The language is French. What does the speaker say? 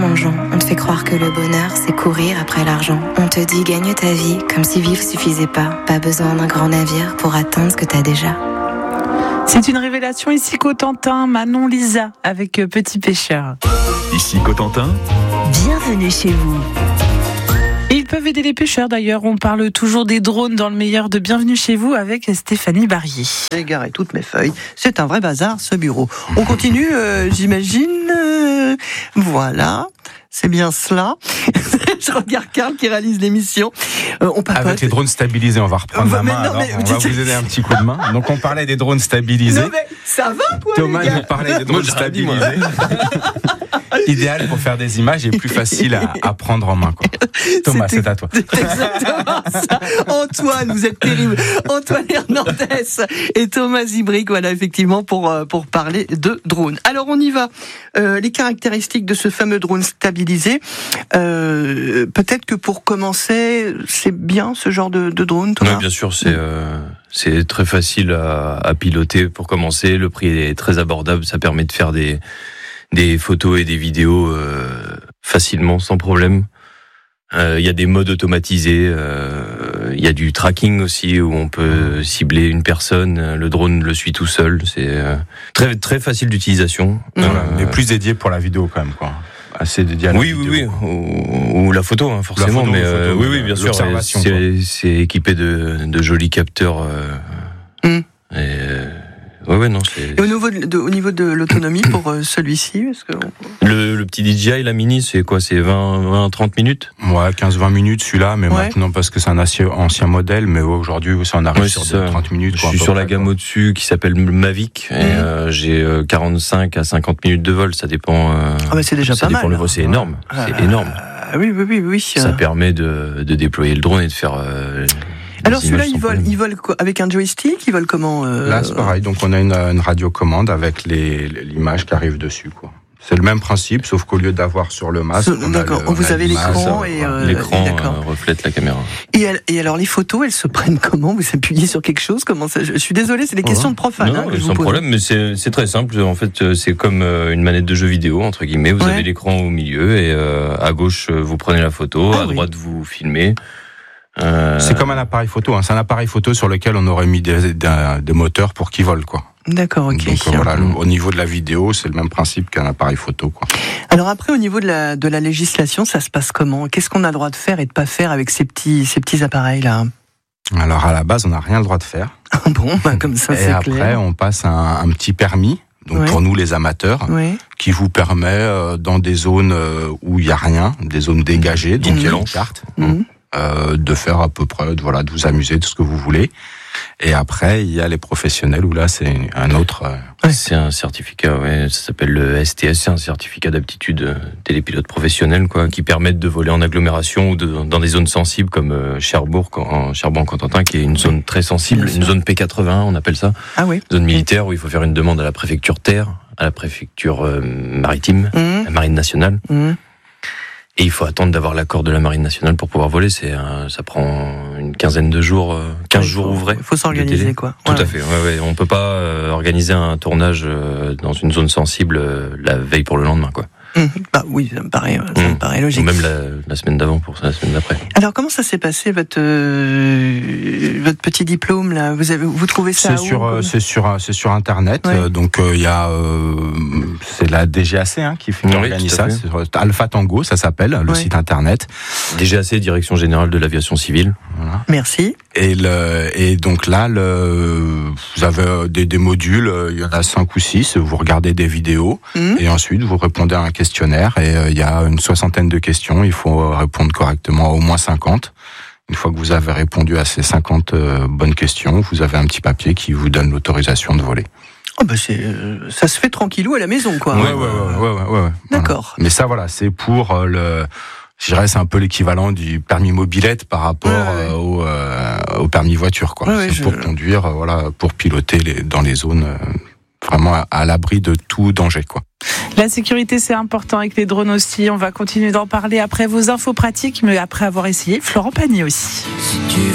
Mangeons, on te fait croire que le bonheur, c'est courir après l'argent. On te dit gagne ta vie, comme si vivre suffisait pas. Pas besoin d'un grand navire pour atteindre ce que t'as déjà. C'est une révélation ici Cotentin, Manon Lisa avec Petit Pêcheur. Ici Cotentin, bienvenue chez vous. Et ils peuvent aider les pêcheurs d'ailleurs. On parle toujours des drones dans le meilleur de Bienvenue chez vous avec Stéphanie Barrier. J'ai égaré toutes mes feuilles. C'est un vrai bazar, ce bureau. On continue, j'imagine. Voilà. C'est bien cela. Je regarde Karl qui réalise l'émission. On papote. Avec les drones stabilisés, on va reprendre la main. On va vous aider un petit coup de main. Donc on parlait des drones stabilisés. Non mais ça va quoi, Thomas nous parlait des drones stabilisés. Idéal pour faire des images et plus facile à prendre en main, quoi. Thomas, c'est à toi. C'est exactement ça. Antoine, vous êtes terrible. Antoine Hernandez et Thomas Zibrick, voilà, effectivement, pour parler de drones. Alors, on y va. Les caractéristiques de ce fameux drone stabilisé. Peut-être que pour commencer, c'est bien ce genre de drone, Thomas ? Oui, bien sûr, c'est très facile à piloter pour commencer. Le prix est très abordable. Ça permet de faire des photos et des vidéos facilement, sans problème. Il y a des modes automatisés, il y a du tracking aussi où on peut cibler une personne, le drone le suit tout seul, c'est très très facile d'utilisation. Voilà, mais plus dédié pour la vidéo quand même, quoi. Assez dédié à la vidéo. Oui, ou la photo, hein, forcément, la photo, oui, bien sûr, c'est équipé de jolis capteurs. Ouais, non, c'est... Et au niveau de l'autonomie pour celui-ci, est-ce que... Le petit DJI, la Mini, c'est quoi ? C'est 20-30 minutes ? Ouais, 15-20 minutes celui-là, mais maintenant, parce que c'est un ancien modèle, mais aujourd'hui, ça en arrive sur 30 minutes. Je suis sur la gamme au-dessus qui s'appelle Mavic, et j'ai 45 à 50 minutes de vol, ça dépend... c'est déjà pas mal. C'est énorme, c'est énorme. Oui. Ça permet de déployer le drone et de faire... Alors celui-là, il vole avec un joystick, il vole comment Là, c'est pareil. Donc on a une radiocommande avec l'image qui arrive dessus, quoi. C'est le même principe, sauf qu'au lieu d'avoir sur le masque, vous avez l'écran et l'écran reflète la caméra. Et alors les photos, elles se prennent comment ? Vous appuyez sur quelque chose ? Comment ça ? Je suis désolé, c'est des questions de profane. Non, sans problème, mais c'est très simple. En fait, c'est comme une manette de jeu vidéo entre guillemets. Vous avez l'écran au milieu et à gauche vous prenez la photo, à droite vous filmez. C'est comme un appareil photo, hein. C'est un appareil photo sur lequel on aurait mis des moteurs pour qu'il vole, quoi. D'accord, ok. Donc voilà, au niveau de la vidéo, c'est le même principe qu'un appareil photo, quoi. Alors après, au niveau de la législation, ça se passe comment ? Qu'est-ce qu'on a le droit de faire et de pas faire avec ces petits appareils-là ? Alors à la base, on n'a rien le droit de faire. Bon, comme ça, c'est clair. Et après, on passe un petit permis. Donc pour nous les amateurs, qui vous permet dans des zones où il y a rien, des zones dégagées, donc il y a une carte. De faire à peu près, de vous amuser de ce que vous voulez. Et après, il y a les professionnels où là, c'est un autre... C'est un certificat, ça s'appelle le STS, c'est un certificat d'aptitude télépilote professionnel, quoi, qui permet de voler en agglomération ou dans des zones sensibles comme Cherbourg-en-Cotentin, qui est une zone très sensible, une zone P81, on appelle ça. Ah oui. Zone militaire où il faut faire une demande à la préfecture terre, à la préfecture maritime, la marine nationale. Et il faut attendre d'avoir l'accord de la Marine nationale pour pouvoir voler. Ça prend une quinzaine de jours, 15 jours ouvrés. Il faut s'organiser, quoi. Tout à fait. On peut pas organiser un tournage dans une zone sensible la veille pour le lendemain, quoi. Bah oui, ça me paraît logique. Ou même la semaine d'avant pour la semaine d'après. Alors comment ça s'est passé votre petit diplôme là ? Vous trouvez ça c'est sur internet. Donc il y a c'est la DGAC qui organise ça. C'est Alpha Tango, ça s'appelle le site internet. DGAC, Direction Générale de l'Aviation Civile. Voilà. Merci. Et donc là, vous avez des modules, il y en a 5 ou 6, vous regardez des vidéos, et ensuite vous répondez à un questionnaire, et il y a une 60aine de questions, il faut répondre correctement à au moins 50. Une fois que vous avez répondu à ces 50 bonnes questions, vous avez un petit papier qui vous donne l'autorisation de voler. Oh bah ça se fait tranquillou à la maison, quoi. Ouais. D'accord. Voilà. Mais ça, c'est pour je dirais, c'est un peu l'équivalent du permis mobilette par rapport au permis voiture, quoi. C'est pour conduire, pour piloter dans les zones vraiment à l'abri de tout danger, quoi. La sécurité, c'est important avec les drones aussi. On va continuer d'en parler après vos infos pratiques, mais après avoir essayé Florent Pagny aussi.